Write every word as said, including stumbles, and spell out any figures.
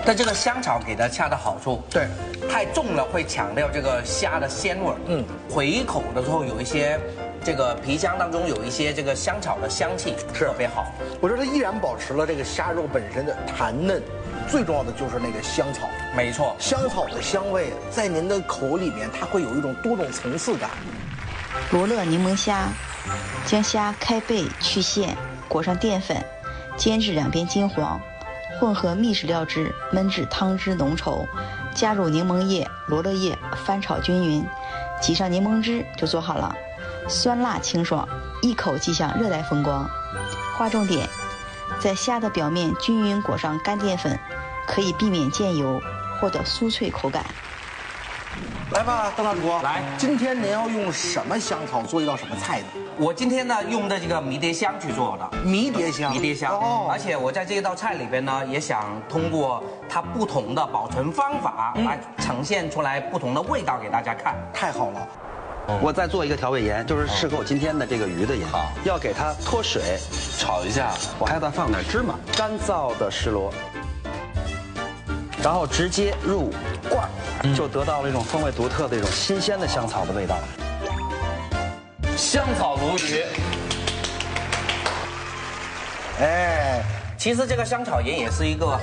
但这个香草给它恰到好处， 对， 太重了会强调这个虾的鲜味儿， 嗯， 回口的时候有一些这个皮香当中有一些这个香草的香气， 是特别好。 我觉得它依然保持了这个虾肉本身的弹嫩，最重要的就是那个香草。 没错， 香草的香味在您的口里面，它会有一种多种层次感。 罗勒柠檬虾，将虾开背去线，裹上淀粉，煎至两边金黄，混合秘制料汁，焖至汤汁浓稠，加入柠檬叶、罗勒叶，翻炒均匀，挤上柠檬汁就做好了。酸辣清爽，一口即享热带风光。划重点，在虾的表面均匀裹上干淀粉，可以避免溅油，获得酥脆口感。 来吧，邓大主播， 来， 今天您要用什么香草做一道什么菜呢？ 我今天呢用的这个迷迭香去做的。 迷迭香， 迷迭香， 哦， 而且我在这道菜里边呢，也想通过它不同的保存方法来呈现出来不同的味道给大家看。 太好了。 我再做一个调味盐，就是适合我今天的这个鱼的盐，要给它脱水， 炒一下， 我还要再放点芝麻，干燥的石螺，然后直接入罐儿，就得到了一种风味独特的一种新鲜的香草的味道。 香草鲈鱼。 哎， 其实这个香草盐也是一个